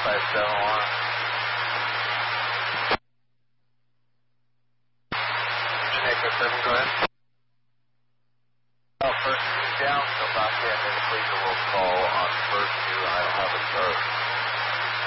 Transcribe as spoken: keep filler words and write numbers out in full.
five seven one. Echo seven, go ahead. Oh, first two down, so back in, and please a roll call on first two. I don't have a chart.